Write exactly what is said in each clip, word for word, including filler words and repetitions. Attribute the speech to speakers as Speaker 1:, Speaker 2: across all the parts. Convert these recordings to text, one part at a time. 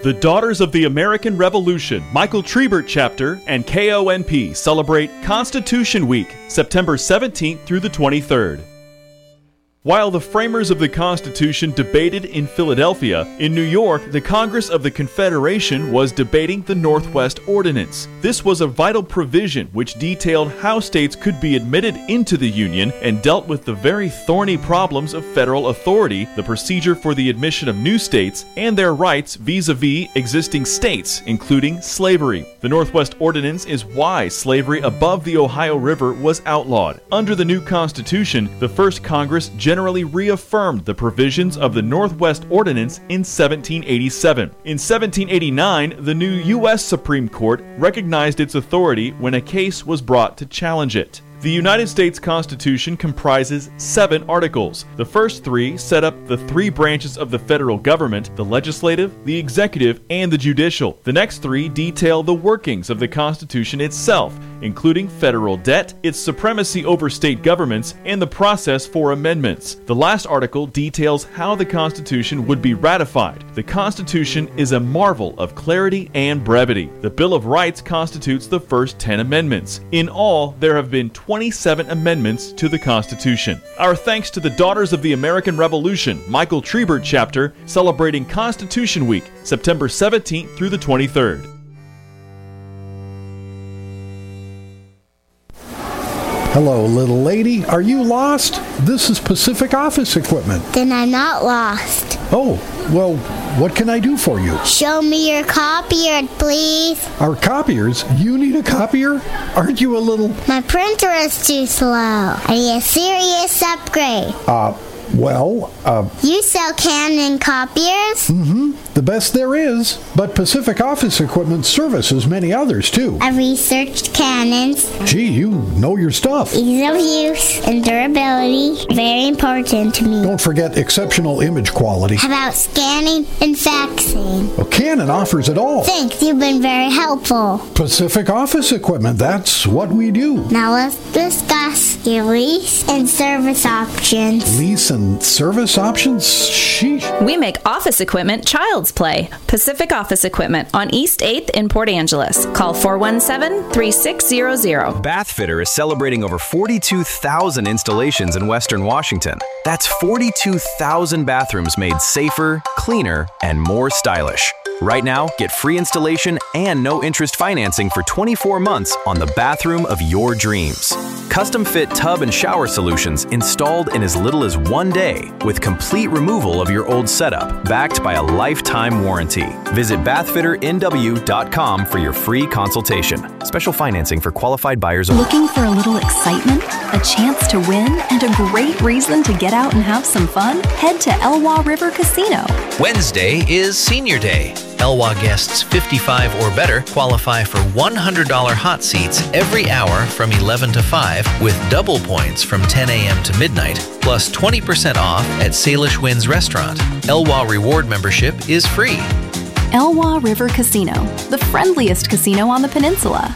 Speaker 1: The Daughters of the American Revolution, Michael Tribert Chapter, and K O N P celebrate Constitution Week, September seventeenth through the twenty-third. While the framers of the Constitution debated in Philadelphia, in New York, the Congress of the Confederation was debating the Northwest Ordinance. This was a vital provision which detailed how states could be admitted into the Union and dealt with the very thorny problems of federal authority, the procedure for the admission of new states, and their rights vis-a-vis existing states, including slavery. The Northwest Ordinance is why slavery above the Ohio River was outlawed. Under the new Constitution, the first Congress generally reaffirmed the provisions of the Northwest Ordinance in seventeen eighty-seven. In seventeen eighty-nine, the new U S Supreme Court recognized its authority when a case was brought to challenge it. The United States Constitution comprises seven articles. The first three set up the three branches of the federal government: the legislative, the executive, and the judicial. The next three detail the workings of the Constitution itself, including federal debt, its supremacy over state governments, and the process for amendments. The last article details how the Constitution would be ratified. The Constitution is a marvel of clarity and brevity. The Bill of Rights constitutes the first ten amendments. In all, there have been twenty-seven amendments to the Constitution. Our thanks to the Daughters of the American Revolution, Michael Tribert Chapter, celebrating Constitution Week, September seventeenth through the twenty-third.
Speaker 2: Hello, little lady. Are you lost? This is Pacific Office Equipment.
Speaker 3: Then I'm not lost.
Speaker 2: Oh, well, what can I do for you?
Speaker 3: Show me your copier, please.
Speaker 2: Our copiers? You need a copier? Aren't you a little...
Speaker 3: My printer is too slow. I need a serious upgrade.
Speaker 2: Uh, well, uh...
Speaker 3: You sell Canon copiers?
Speaker 2: Mm-hmm. The best there is. But Pacific Office Equipment services many others, too.
Speaker 3: I researched Canons.
Speaker 2: Gee, you know your stuff.
Speaker 3: Ease of use and durability, very important to me.
Speaker 2: Don't forget exceptional image quality.
Speaker 3: How about scanning and faxing?
Speaker 2: Well, Canon offers it all.
Speaker 3: Thanks, you've been very helpful.
Speaker 2: Pacific Office Equipment, that's what we do.
Speaker 3: Now let's discuss your lease and service options.
Speaker 2: Lease and service options? Sheesh.
Speaker 4: We make office equipment child's play. Pacific Office Equipment on East eighth in Port Angeles. Call four one seven, three six zero zero.
Speaker 5: Bathfitter is celebrating over forty-two thousand installations in Western Washington. That's forty-two thousand bathrooms made safer, cleaner, and more stylish. Right now, get free installation and no interest financing for twenty-four months on the bathroom of your dreams. Custom fit tub and shower solutions installed in as little as one day with complete removal of your old setup, backed by a lifetime warranty. Visit bathfitter n w dot com for your free consultation. Special financing for qualified buyers only.
Speaker 6: Looking for a little excitement, a chance to win, and a great reason to get out and have some fun? Head to Elwha River Casino.
Speaker 7: Wednesday is Senior Day. Elwha guests fifty-five or better qualify for one hundred dollars hot seats every hour from eleven to five with double points from ten a.m. to midnight, plus twenty percent off at Salish Winds Restaurant. Elwha Reward membership is free.
Speaker 6: Elwha River Casino, the friendliest casino on the peninsula.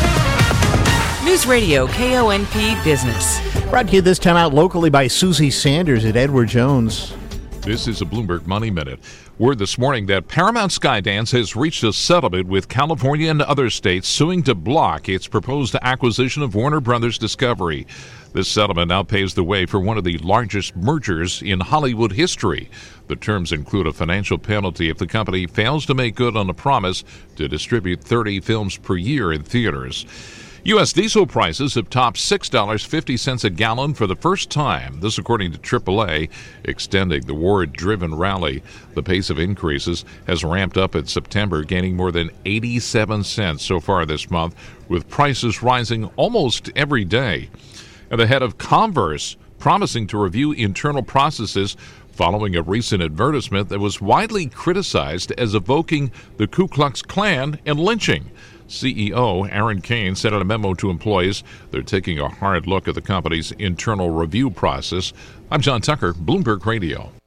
Speaker 8: News Radio K O N P Business.
Speaker 9: Brought to you this time out locally by Susie Sanders at Edward Jones.
Speaker 10: This is a Bloomberg Money Minute. Word this morning that Paramount Skydance has reached a settlement with California and other states suing to block its proposed acquisition of Warner Brothers Discovery. This settlement now paves the way for one of the largest mergers in Hollywood history. The terms include a financial penalty if the company fails to make good on a promise to distribute thirty films per year in theaters. U S diesel prices have topped six dollars and fifty cents a gallon for the first time. This according to triple A, extending the war-driven rally. The pace of increases has ramped up in September, gaining more than eighty-seven cents so far this month, with prices rising almost every day. And the head of Converse promising to review internal processes following a recent advertisement that was widely criticized as evoking the Ku Klux Klan and lynching. C E O Aaron Kane said in a memo to employees they're taking a hard look at the company's internal review process. I'm John Tucker, Bloomberg Radio.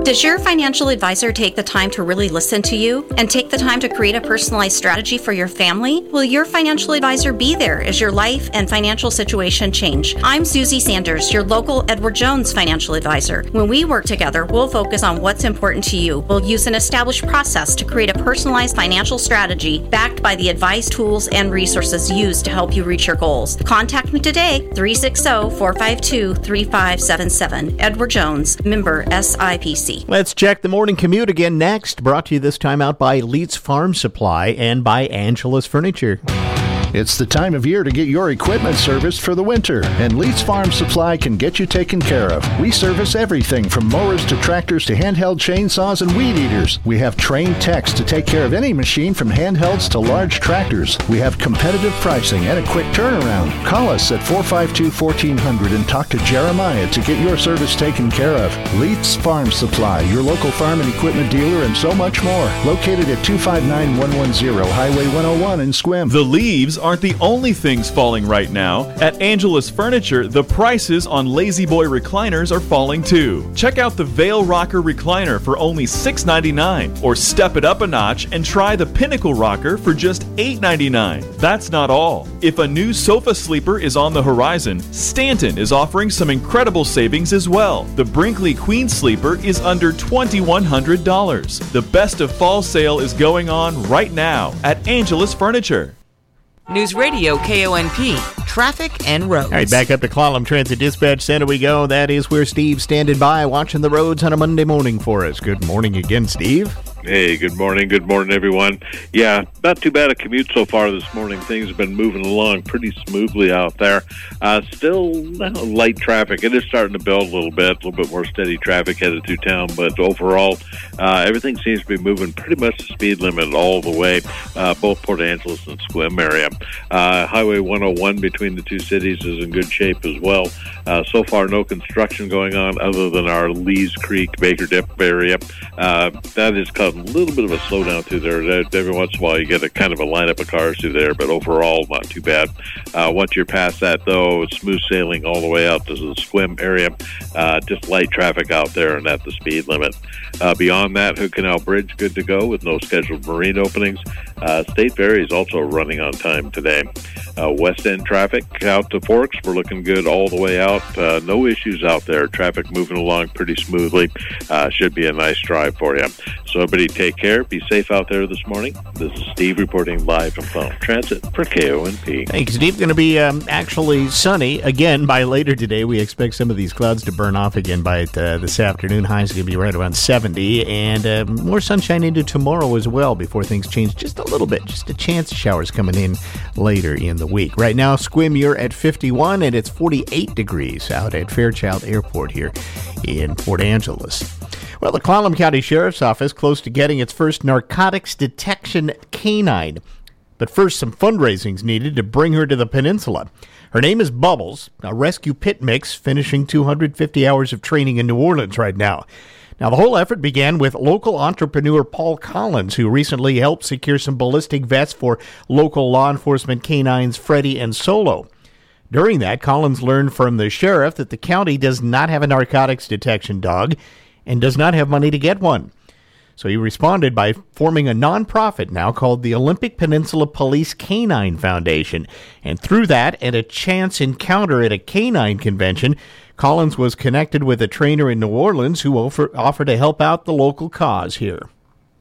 Speaker 11: Does your financial advisor take the time to really listen to you and take the time to create a personalized strategy for your family? Will your financial advisor be there as your life and financial situation change? I'm Susie Sanders, your local Edward Jones financial advisor. When we work together, we'll focus on what's important to you. We'll use an established process to create a personalized financial strategy backed by the advice, tools, and resources used to help you reach your goals. Contact me today, three six zero, four five two, three five seven seven. Edward Jones, member S I P C.
Speaker 9: Let's check the morning commute again next. Brought to you this time out by Leeds Farm Supply and by Angela's Furniture.
Speaker 12: It's the time of year to get your equipment serviced for the winter, and Leeds Farm Supply can get you taken care of. We service everything from mowers to tractors to handheld chainsaws and weed eaters. We have trained techs to take care of any machine from handhelds to large tractors. We have competitive pricing and a quick turnaround. Call us at four five two, one four zero zero and talk to Jeremiah to get your service taken care of. Leeds Farm Supply, your local farm and equipment dealer, and so much more. Located at two five nine, one one zero Highway one oh one in Sequim.
Speaker 1: The leaves aren't the only things falling right now. At Angela's Furniture, the prices on Lazy Boy recliners are falling too. Check out the Vail Rocker recliner for only six ninety-nine, or step it up a notch and try the Pinnacle Rocker for just eight ninety-nine. That's not all. If a new sofa sleeper is on the horizon, Stanton is offering some incredible savings as well. The Brinkley Queen Sleeper is under twenty-one hundred dollars. The best of fall sale is going on right now at Angela's Furniture.
Speaker 8: News Radio K O N P, traffic and roads.
Speaker 9: All right, back up to Clallam Transit Dispatch Center we go. That is where Steve's standing by, watching the roads on a Monday morning for us. Good morning again, Steve.
Speaker 13: Hey, good morning. Good morning, everyone. Yeah, not too bad a commute so far this morning. Things have been moving along pretty smoothly out there. Uh, still uh, light traffic. It is starting to build a little bit, a little bit more steady traffic headed through town, but overall, uh, everything seems to be moving pretty much the speed limit all the way, uh, both Port Angeles and Sequim area. Uh, Highway one oh one between the two cities is in good shape as well. Uh, so far, no construction going on other than our Lees Creek, Baker Dip area. Uh, that is causing a little bit of a slowdown through there. Every once in a while, you get a kind of a lineup of cars through there, but overall, not too bad. Uh, once you're past that, though, it's smooth sailing all the way out to the Sequim area. Uh, just light traffic out there and at the speed limit. Uh, beyond that, Hood Canal Bridge, good to go with no scheduled marine openings. Uh, State Ferry is also running on time today. Uh, West End traffic out to Forks, we're looking good all the way out. Uh, no issues out there. Traffic moving along pretty smoothly. Uh, should be a nice drive for you. So everybody take care. Be safe out there this morning. This is Steve reporting live from Clallam Transit for K O N P.
Speaker 9: Thanks, Steve. Going to be um, actually sunny again by later today. We expect some of these clouds to burn off again by uh, this afternoon. Highs going to be right around seventy, and uh, more sunshine into tomorrow as well before things change just a little bit. Just a chance of showers coming in later in the week. Right now, Sequim, you're at fifty-one, and it's forty-eight degrees out at Fairchild Airport here in Port Angeles. Well, the Clallam County Sheriff's Office close to getting its first narcotics detection canine. But first, some fundraising's needed to bring her to the peninsula. Her name is Bubbles, a rescue pit mix finishing two hundred fifty hours of training in New Orleans right now. Now, the whole effort began with local entrepreneur Paul Collins, who recently helped secure some ballistic vests for local law enforcement canines Freddie and Solo. During that, Collins learned from the sheriff that the county does not have a narcotics detection dog and does not have money to get one. So he responded by forming a nonprofit now called the Olympic Peninsula Police Canine Foundation. And through that and a chance encounter at a canine convention, Collins was connected with a trainer in New Orleans who offer, offered to help out the local cause here.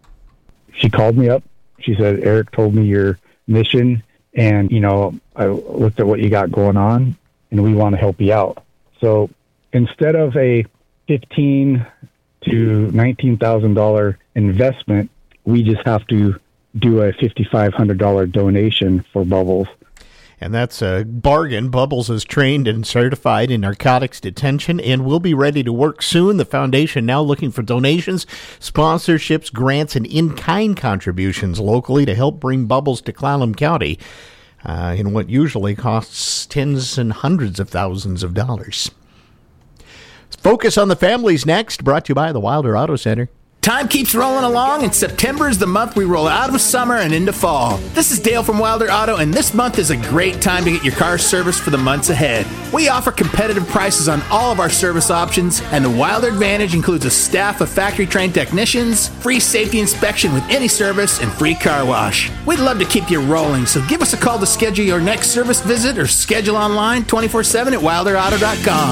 Speaker 14: She called me up. She said, Eric told me your mission, and, you know, I looked at what you got going on, and we want to help you out. So instead of a fifteen to nineteen thousand dollars investment, we just have to do a five thousand five hundred dollars donation for Bubbles.
Speaker 9: And that's a bargain. Bubbles is trained and certified in narcotics detention and will be ready to work soon. The foundation now looking for donations, sponsorships, grants, and in-kind contributions locally to help bring Bubbles to Clallam County uh, in what usually costs tens and hundreds of thousands of dollars. Focus on the Families next, brought to you by the Wilder Auto Center. Time keeps rolling along, and September is the month we roll out of summer and into fall. This is Dale from Wilder Auto, and this month is a great time to get your car serviced for the months ahead. We offer competitive prices on all of our service options, and the Wilder Advantage includes a staff of factory-trained technicians, free safety inspection with any service, and free car wash. We'd love to keep you rolling, so give us a call to schedule your next service visit or schedule online twenty-four seven at wilder auto dot com.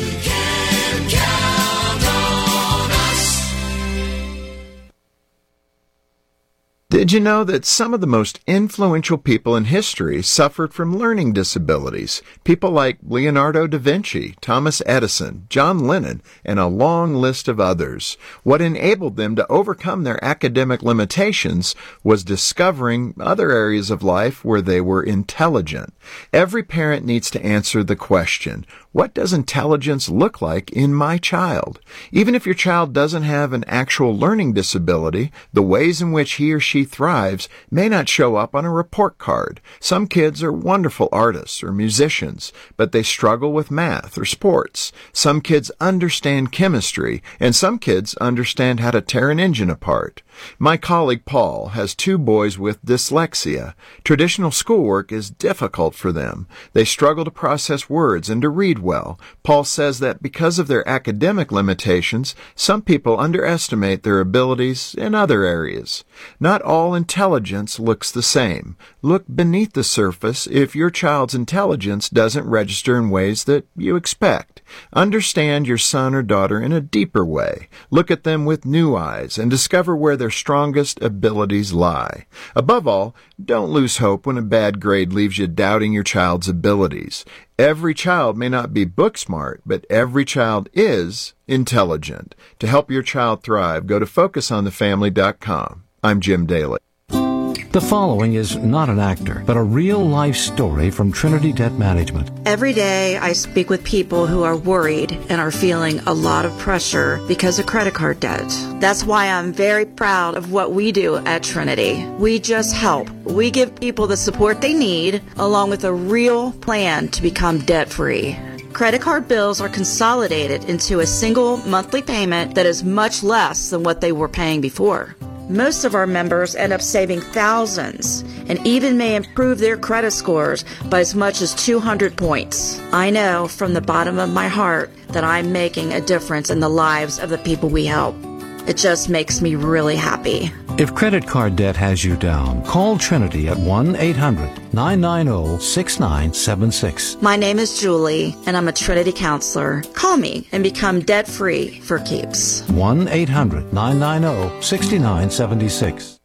Speaker 15: Did you know that some of the most influential people in history suffered from learning disabilities? People like Leonardo da Vinci, Thomas Edison, John Lennon, and a long list of others. What enabled them to overcome their academic limitations was discovering other areas of life where they were intelligent. Every parent needs to answer the question, what does intelligence look like in my child? Even if your child doesn't have an actual learning disability, the ways in which he or she thrives may not show up on a report card. Some kids are wonderful artists or musicians, but they struggle with math or sports. Some kids understand chemistry, and some kids understand how to tear an engine apart. My colleague Paul has two boys with dyslexia. Traditional schoolwork is difficult for them. They struggle to process words and to read well. Paul says that because of their academic limitations, some people underestimate their abilities in other areas. Not all intelligence looks the same. Look beneath the surface if your child's intelligence doesn't register in ways that you expect. Understand your son or daughter in a deeper way. Look at them with new eyes and discover where their strongest abilities lie. Above all, don't lose hope when a bad grade leaves you doubting your child's abilities. Every child may not be book smart, but every child is intelligent. To help your child thrive, go to focus on the family dot com. I'm Jim Daly.
Speaker 16: The following is not an actor, but a real-life story from Trinity Debt Management.
Speaker 17: Every day I speak with people who are worried and are feeling a lot of pressure because of credit card debt. That's why I'm very proud of what we do at Trinity. We just help. We give people the support they need, along with a real plan to become debt-free. Credit card bills are consolidated into a single monthly payment that is much less than what they were paying before. Most of our members end up saving thousands and even may improve their credit scores by as much as two hundred points. I know from the bottom of my heart that I'm making a difference in the lives of the people we help. It just makes me really happy.
Speaker 16: If credit card debt has you down, call Trinity at one eight hundred nine nine zero six nine seven six.
Speaker 17: My name is Julie, and I'm a Trinity counselor. Call me and become debt-free for keeps.
Speaker 16: one eight hundred nine nine zero six nine seven six.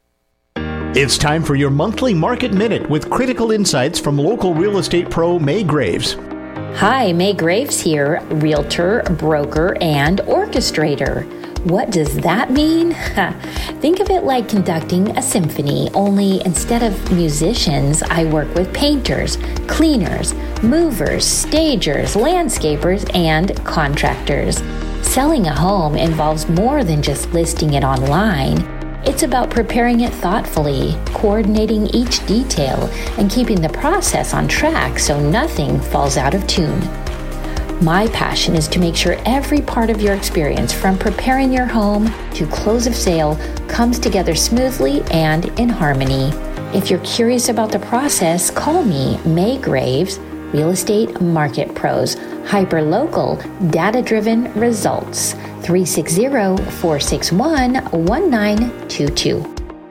Speaker 9: It's time for your monthly Market Minute with critical insights from local real estate pro May Graves.
Speaker 18: Hi, May Graves here, realtor, broker, and orchestrator. What does that mean? Think of it like conducting a symphony, only instead of musicians, I work with painters, cleaners, movers, stagers, landscapers, and contractors. Selling a home involves more than just listing it online. It's about preparing it thoughtfully, coordinating each detail, and keeping the process on track so nothing falls out of tune. My passion is to make sure every part of your experience, from preparing your home to close of sale, comes together smoothly and in harmony. If you're curious about the process, call me, May Graves, Real Estate Market Pros, hyper-local, data-driven results, three six zero, four six one, one nine two two.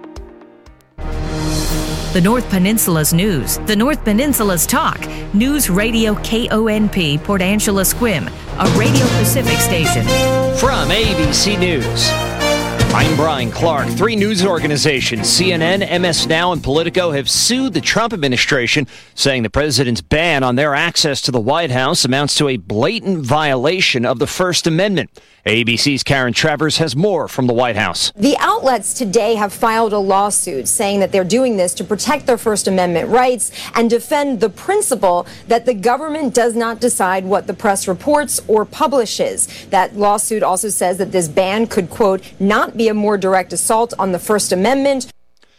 Speaker 19: The North Peninsula's news, the North Peninsula's talk, News Radio K O N P Port Angeles Sequim, a Radio Pacific station.
Speaker 20: From A B C News, I'm Brian Clark. Three news organizations, C N N, M S Now, and Politico, have sued the Trump administration, saying the president's ban on their access to the White House amounts to a blatant violation of the First Amendment. A B C's Karen Travers has more from the White House.
Speaker 21: The outlets today have filed a lawsuit saying that they're doing this to protect their First Amendment rights and defend the principle that the government does not decide what the press reports or publishes. That lawsuit also says that this ban could, quote, not be a more direct assault on the First Amendment.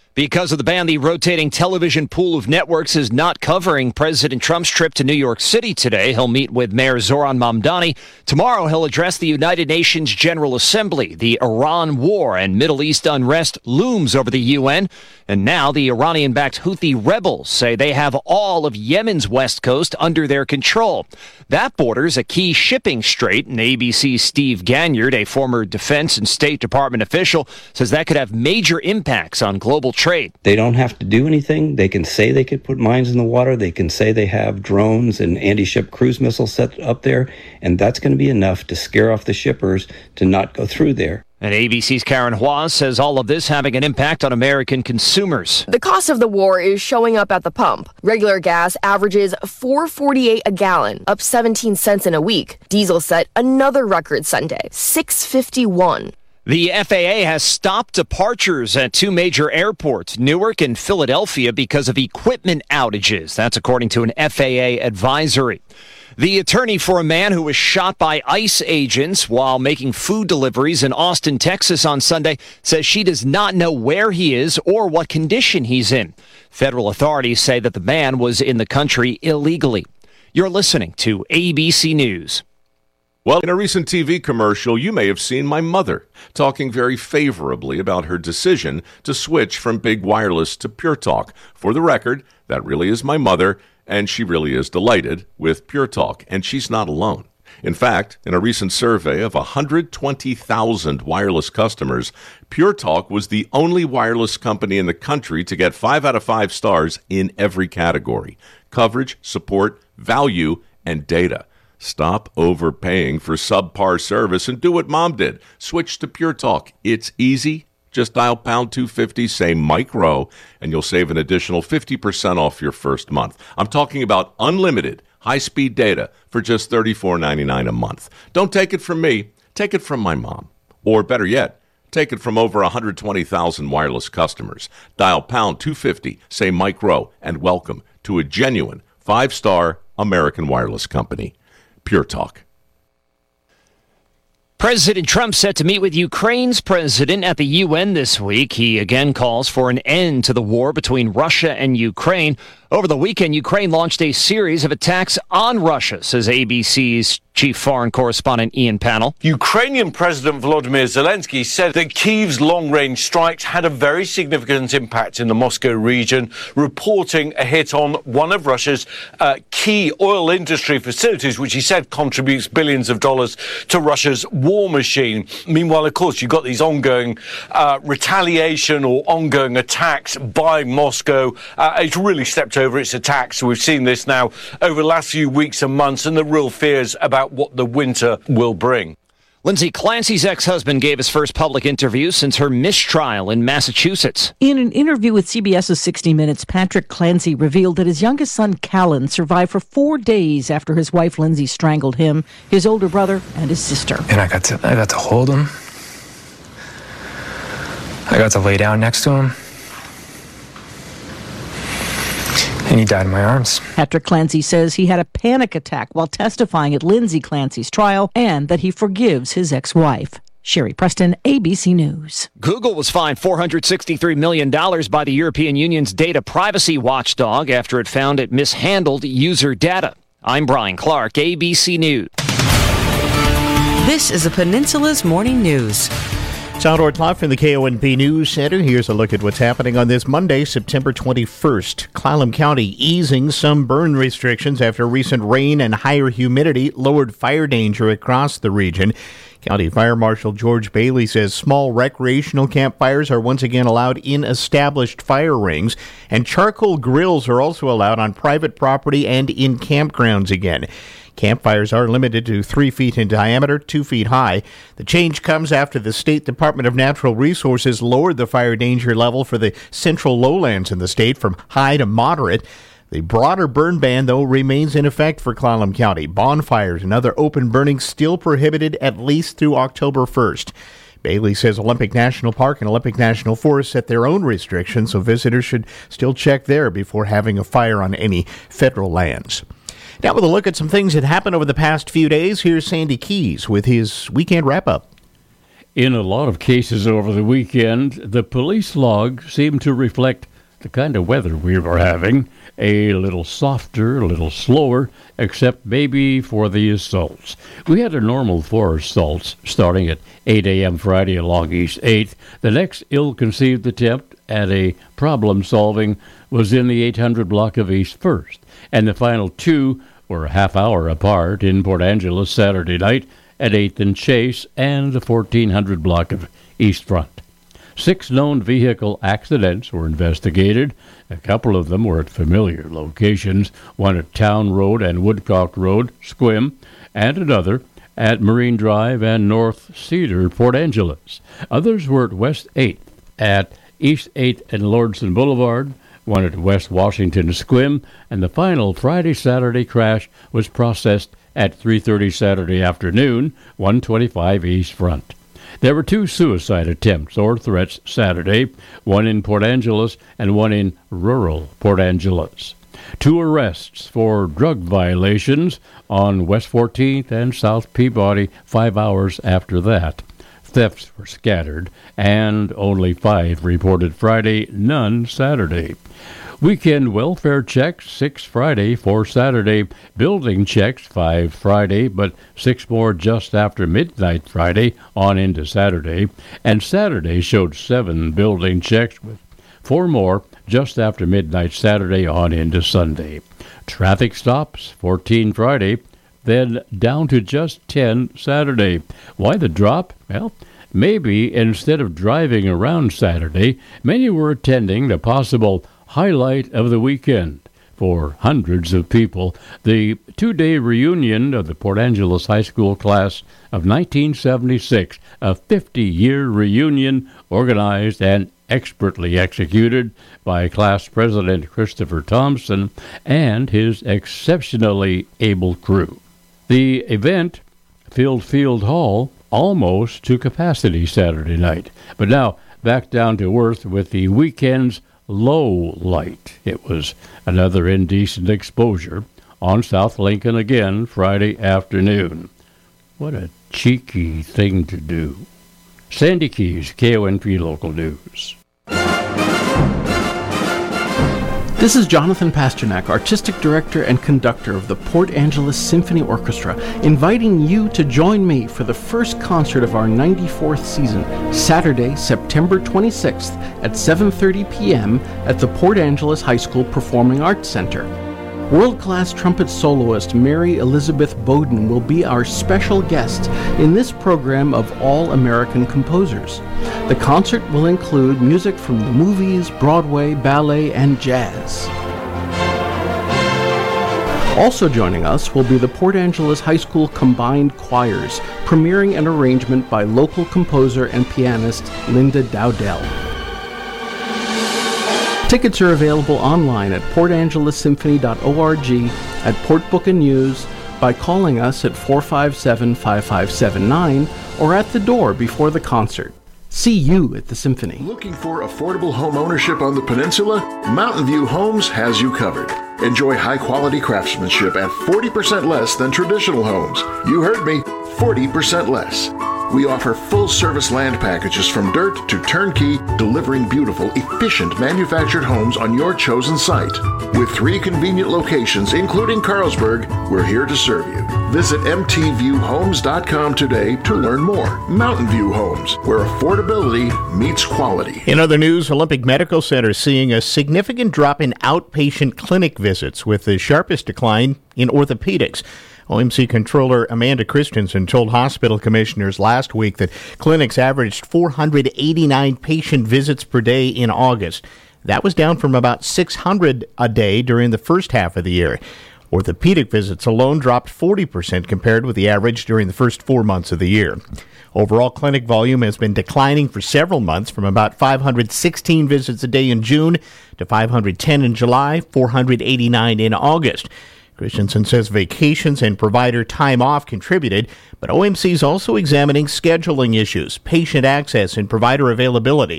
Speaker 20: Because of the ban, the rotating television pool of networks is not covering President Trump's trip to New York City today. He'll meet with Mayor Zoran Mamdani. Tomorrow, he'll address the United Nations General Assembly. The Iran war and Middle East unrest looms over the U N. And now the Iranian-backed Houthi rebels say they have all of Yemen's west coast under their control. That borders a key shipping strait, and A B C's Steve Ganyard, a former Defense and State Department official, says that could have major impacts on global trade.
Speaker 3: They don't have to do anything. They can say they could put mines in the water. They can say they have drones and anti-ship cruise missiles set up there, and that's going to be enough to scare off the shippers to not go through there.
Speaker 20: And A B C's Karen Huaz says all of this having an impact on American consumers.
Speaker 22: The cost of the war is showing up at the pump. Regular gas averages four forty-eight a gallon, up seventeen cents in a week. Diesel set another record Sunday, six fifty-one.
Speaker 20: The F A A has stopped departures at two major airports, Newark and Philadelphia, because of equipment outages. That's according to an F A A advisory. The attorney for a man who was shot by ICE agents while making food deliveries in Austin, Texas on Sunday says she does not know where he is or what condition he's in. Federal authorities say that the man was in the country illegally. You're listening to A B C News.
Speaker 23: Well, in a recent T V commercial, you may have seen my mother talking very favorably about her decision to switch from Big Wireless to Pure Talk. For the record, that really is my mother, and she really is delighted with Pure Talk, and she's not alone. In fact, in a recent survey of one hundred twenty thousand wireless customers, Pure Talk was the only wireless company in the country to get five out of five stars in every category: coverage, support, value, and data. Stop overpaying for subpar service and do what Mom did. Switch to Pure Talk. It's easy. Just dial pound two fifty, say Mike Rowe, and you'll save an additional fifty percent off your first month. I'm talking about unlimited high-speed data for just thirty-four ninety-nine a month. Don't take it from me. Take it from my mom. Or better yet, take it from over one hundred twenty thousand wireless customers. Dial pound two fifty, say Mike Rowe, and welcome to a genuine five-star American wireless company. Pure Talk.
Speaker 20: President Trump set to meet with Ukraine's president at the U N this week. He again calls for an end to the war between Russia and Ukraine. Over the weekend, Ukraine launched a series of attacks on Russia, says A B C's chief foreign correspondent Ian Pannell.
Speaker 24: Ukrainian President Volodymyr Zelensky said that Kyiv's long-range strikes had a very significant impact in the Moscow region, reporting a hit on one of Russia's uh, key oil industry facilities, which he said contributes billions of dollars to Russia's war machine. Meanwhile, of course, you've got these ongoing uh, retaliation or ongoing attacks by Moscow. Uh, it's really stepped over its attacks. We've seen this now over the last few weeks and months, and the real fears about what the winter will bring.
Speaker 20: Lindsay Clancy's ex-husband gave his first public interview since her mistrial in Massachusetts.
Speaker 25: In an interview with CBS's sixty minutes, Patrick Clancy revealed that his youngest son, Callan, survived for four days after his wife, Lindsay, strangled him, his older brother, and his sister.
Speaker 26: And I got to, I got to hold him. I got to lay down next to him. And he died in my arms.
Speaker 25: Patrick Clancy says he had a panic attack while testifying at Lindsay Clancy's trial and that he forgives his ex-wife. Sherry Preston, A B C News.
Speaker 20: Google was fined four hundred sixty-three million dollars by the European Union's data privacy watchdog after it found it mishandled user data. I'm Brian Clark, A B C News.
Speaker 8: This is the Peninsula's Morning News.
Speaker 9: Soundor Clough from the K O N P News Center. Here's a look at what's happening on this Monday, September twenty-first. Clallam County easing some burn restrictions after recent rain and higher humidity lowered fire danger across the region. County Fire Marshal George Bailey says small recreational campfires are once again allowed in established fire rings, and charcoal grills are also allowed on private property and in campgrounds again. Campfires are limited to three feet in diameter, two feet high. The change comes after the State Department of Natural Resources lowered the fire danger level for the central lowlands in the state from high to moderate. The broader burn ban, though, remains in effect for Clallam County. Bonfires and other open burning still prohibited at least through October first. Bailey says Olympic National Park and Olympic National Forest set their own restrictions, so visitors should still check there before having a fire on any federal lands. Now with a look at some things that happened over the past few days, here's Sandy Keys with his weekend wrap-up.
Speaker 2: In a lot of cases over the weekend, the police log seemed to reflect the kind of weather we were having. A little softer, a little slower, except maybe for the assaults. We had a normal four assaults starting at eight a.m. Friday along East eighth. The next ill-conceived attempt at a problem-solving was in the eight hundred block of East first. And the final two were a half hour apart in Port Angeles Saturday night at eighth and Chase and the fourteen hundred block of East Front. Six known vehicle accidents were investigated. A couple of them were at familiar locations, one at Town Road and Woodcock Road, Sequim, and another at Marine Drive and North Cedar, Port Angeles. Others were at West eighth, at East eighth and Lordson Boulevard, one at West Washington, Sequim, and the final Friday-Saturday crash was processed at three thirty Saturday afternoon, one twenty-five East Front. There were two suicide attempts or threats Saturday, one in Port Angeles and one in rural Port Angeles. Two arrests for drug violations on West fourteenth and South Peabody five hours after that. Thefts were scattered, and only five reported Friday, none Saturday. Weekend welfare checks, six Friday, four Saturday. Building checks, five Friday, but six more just after midnight Friday on into Saturday. And Saturday showed seven building checks with four more just after midnight Saturday on into Sunday. Traffic stops, fourteen Friday, then down to just ten Saturday. Why the drop? Well, maybe instead of driving around Saturday, many were attending the possible highlight of the weekend for hundreds of people, the two-day reunion of the Port Angeles High School class of nineteen seventy-six, a fifty-year reunion organized and expertly executed by class president Christopher Thompson and his exceptionally able crew. The event filled Field Hall almost to capacity Saturday night, but now back down to earth with the weekend's low light. It was another indecent exposure on South Lincoln again Friday afternoon. What a cheeky thing to do. Sandy Keys, K O N P Local News.
Speaker 4: This is Jonathan Pasternak, Artistic Director and Conductor of the Port Angeles Symphony Orchestra, inviting you to join me for the first concert of our ninety-fourth season, Saturday, September twenty-sixth at seven thirty p.m. at the Port Angeles High School Performing Arts Center. World-class trumpet soloist Mary Elizabeth Bowden will be our special guest in this program of all-American composers. The concert will include music from the movies, Broadway, ballet, and jazz. Also joining us will be the Port Angeles High School Combined Choirs, premiering an arrangement by local composer and pianist Linda Dowdell. Tickets are available online at port angeles symphony dot org, at Port Book and News, by calling us at four five seven, five five seven nine, or at the door before the concert. See you at the Symphony.
Speaker 5: Looking for affordable home ownership on the peninsula? Mountain View Homes has you covered. Enjoy high-quality craftsmanship at forty percent less than traditional homes. You heard me, forty percent less. We offer full-service land packages from dirt to turnkey, delivering beautiful, efficient manufactured homes on your chosen site. With three convenient locations, including Carlsberg, we're here to serve you. Visit m t view homes dot com today to learn more. Mountain View Homes, where affordability meets quality.
Speaker 9: In other news, Olympic Medical Center seeing a significant drop in outpatient clinic visits, with the sharpest decline in orthopedics. O M C Controller Amanda Christensen told hospital commissioners last week that clinics averaged four hundred eighty-nine patient visits per day in August. That was down from about six hundred a day during the first half of the year. Orthopedic visits alone dropped forty percent compared with the average during the first four months of the year. Overall clinic volume has been declining for several months, from about five hundred sixteen visits a day in June to five hundred ten in July, four hundred eighty-nine in August. Christensen says vacations and provider time off contributed, but O M C is also examining scheduling issues, patient access, and provider availability.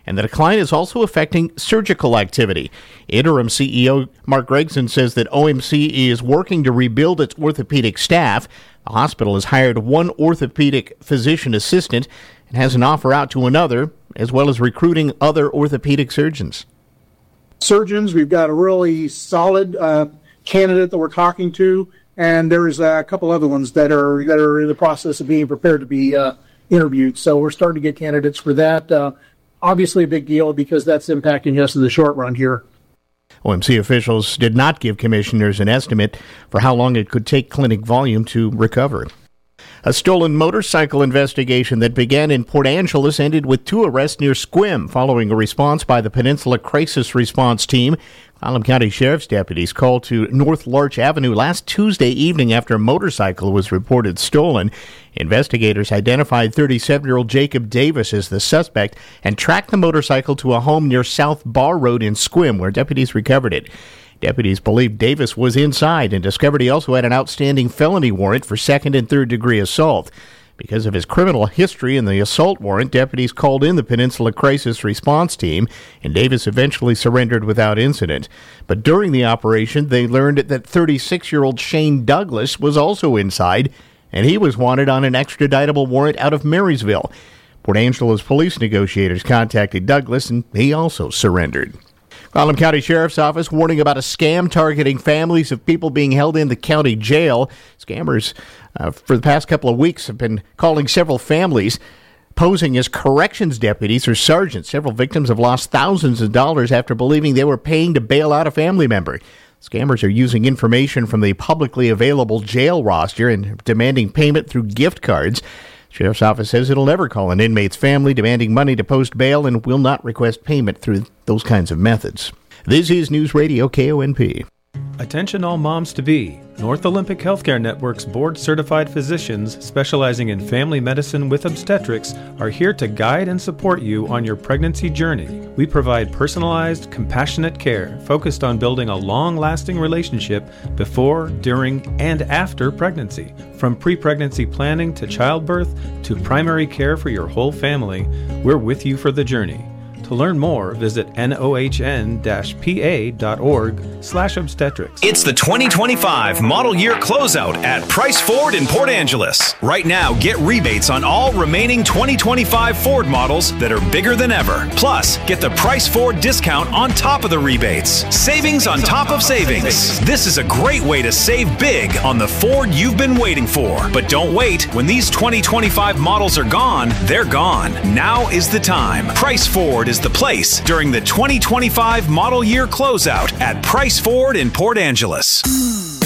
Speaker 9: and the decline is also affecting surgical activity. Interim C E O Mark Gregson says that O M C is working to rebuild its orthopedic staff. The hospital has hired one orthopedic physician assistant and has an offer out to another, as well as recruiting other orthopedic surgeons.
Speaker 1: Surgeons, we've got a really solid uh, candidate that we're talking to, and there's a couple other ones that are that are in the process of being prepared to be uh, interviewed. So we're starting to get candidates for that. Uh, obviously a big deal because that's impacting us in the short run here.
Speaker 9: O M C officials did not give commissioners an estimate for how long it could take clinic volume to recover. A stolen motorcycle investigation that began in Port Angeles ended with two arrests near Sequim following a response by the Peninsula Crisis Response Team. Clallam County Sheriff's deputies called to North Larch Avenue last Tuesday evening after a motorcycle was reported stolen. Investigators identified thirty-seven-year-old Jacob Davis as the suspect and tracked the motorcycle to a home near South Bar Road in Sequim, where deputies recovered it. Deputies believe Davis was inside and discovered he also had an outstanding felony warrant for second and third degree assault. Because of his criminal history and the assault warrant, deputies called in the Peninsula Crisis Response Team, and Davis eventually surrendered without incident. But during the operation, they learned that thirty-six-year-old Shane Douglas was also inside, and he was wanted on an extraditable warrant out of Marysville. Port Angeles police negotiators contacted Douglas, and he also surrendered. Clallam County Sheriff's Office warning about a scam targeting families of people being held in the county jail. Scammers, uh, for the past couple of weeks, have been calling several families, posing as corrections deputies or sergeants. Several victims have lost thousands of dollars after believing they were paying to bail out a family member. Scammers are using information from the publicly available jail roster and demanding payment through gift cards. Sheriff's Office says it'll never call an inmate's family demanding money to post bail and will not request payment through those kinds of methods. This is News Radio K O N P.
Speaker 6: Attention all moms-to-be. North Olympic Healthcare Network's board-certified physicians specializing in family medicine with obstetrics are here to guide and support you on your pregnancy journey. We provide personalized, compassionate care focused on building a long-lasting relationship before, during, and after pregnancy. From pre-pregnancy planning to childbirth to primary care for your whole family, we're with you for the journey. To learn more, visit nohn dash pa dot org slash obstetrics.
Speaker 7: It's the twenty twenty-five model year closeout at Price Ford in Port Angeles. Right now, get rebates on all remaining twenty twenty-five Ford models that are bigger than ever. Plus, get the Price Ford discount on top of the rebates. Savings on top of savings. This is a great way to save big on the Ford you've been waiting for. But don't wait. When these twenty twenty-five models are gone, they're gone. Now is the time. Price Ford is the place during the twenty twenty-five model year closeout at Price Ford in Port Angeles.